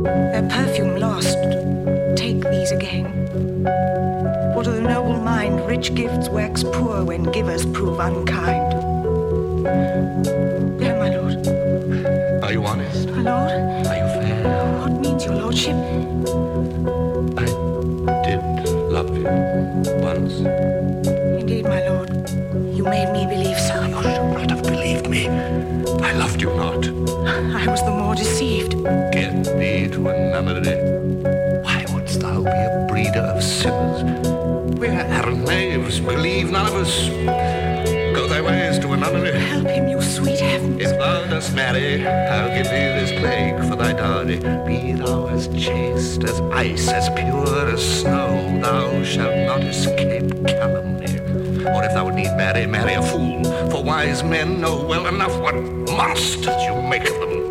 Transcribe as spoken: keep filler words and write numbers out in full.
Their perfume lost, take these again. For to the noble mind, rich gifts wax poor when givers prove unkind. There, my lord. Are you honest? My lord? Are you fair? What means your lordship? I did love you once. Indeed, my lord. You made me believe so. You should not have believed me. I loved you not. I was the more deceived. Get thee to a nunnery. Why wouldst thou be a breeder of sinners? We're arrant knaves, believe none of us. Go thy ways to a nunnery. Help him, you sweet heavens. If thou dost marry, I'll give thee this plague for thy dowry. Be thou as chaste as ice, as pure as snow, thou shalt not escape calumny. Or if thou need marry, marry a fool, for wise men know well enough what monsters you make of them.